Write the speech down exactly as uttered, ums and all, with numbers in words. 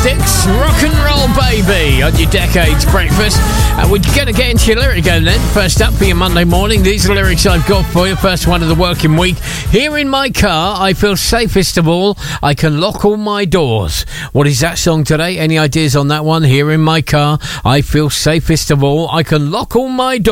Sticks, Rock and Roll Baby on your Decades Breakfast. And we're going to get into your lyric again then. First up for your Monday morning, these are the lyrics I've got for you. First one of the working week. Here in my car, I feel safest of all. I can lock all my doors. What is that song today? Any ideas on that one? Here in my car, I feel safest of all. I can lock all my doors.